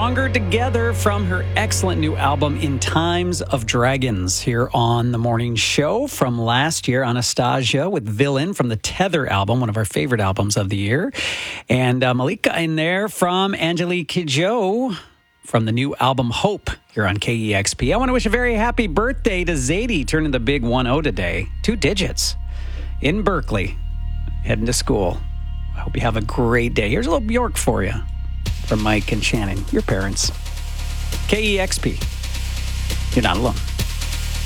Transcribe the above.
Stronger Together from her excellent new album, In Times of Dragons, here on The Morning Show from last year. Anastasia with Villain from the Tether album, one of our favorite albums of the year. And Malika in there from Angelique Kidjo from the new album Hope here on KEXP. I want to wish a very happy birthday to Zadie, turning the big 1-0 today. 2 digits in Berkeley, heading to school. I hope you have a great day. Here's a little Bjork for you from Mike and Shannon, your parents. KEXP. You're not alone.